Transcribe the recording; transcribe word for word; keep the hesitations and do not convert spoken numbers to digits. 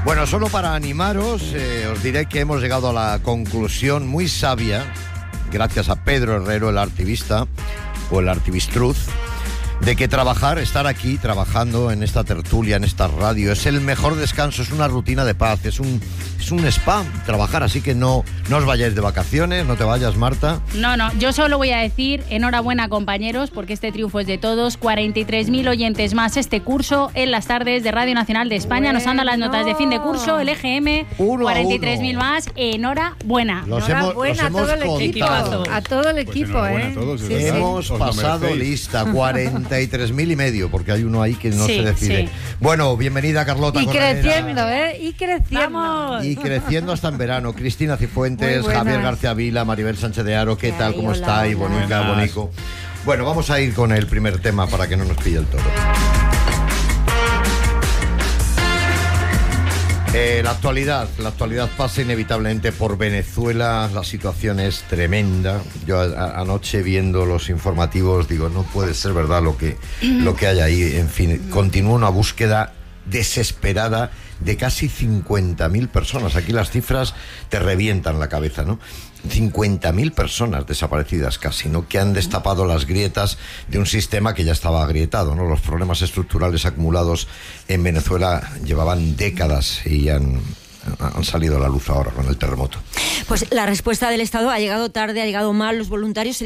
Bueno, solo para animaros, eh, os diré que hemos llegado a la conclusión muy sabia, gracias a Pedro Herrero, el artivista, o el artivistruz, de que trabajar, estar aquí trabajando en esta tertulia, en esta radio, es el mejor descanso, es una rutina de paz, es un, es un spa trabajar, así que no, no os vayáis de vacaciones, no te vayas, Marta. No, no, yo solo voy a decir enhorabuena, compañeros, porque este triunfo es de todos. cuarenta y tres mil oyentes más este curso en las tardes de Radio Nacional de España. Bueno. Nos han dado las notas de fin de curso, el E G M, cuarenta y tres mil más, enhorabuena. Los enhorabuena hemos, los a todo el equipo, contado. a todo el equipo, pues ¿eh? Todos, sí, hemos sí. pasado lista, cuarenta y tres mil y medio, porque hay uno ahí que no sí, se decide. Sí. Bueno, bienvenida Carlota. Y Corredera. creciendo, ¿eh? Y creciendo. Vamos. Y creciendo hasta en verano. Cristina Cifuentes, Muy Javier buenas. García Vila, Maribel Sánchez de Haro, ¿qué Ay, tal? ¿Cómo hola, estáis? hola. Bonica, Buenas. bonico. Bueno, vamos a ir con el primer tema para que no nos pille el toro. Eh, la actualidad, la actualidad pasa inevitablemente por Venezuela, la situación es tremenda. Yo a, a, anoche viendo los informativos digo, no puede ser verdad lo que, lo que hay ahí. En fin, continúa una búsqueda desesperada de casi cincuenta mil personas. Aquí las cifras te revientan la cabeza, ¿no? cincuenta mil personas desaparecidas casi, ¿no? Que han destapado las grietas de un sistema que ya estaba agrietado, ¿no? Los problemas estructurales acumulados en Venezuela llevaban décadas y han, han salido a la luz ahora con el terremoto. Pues la respuesta del Estado ha llegado tarde, ha llegado mal. Los voluntarios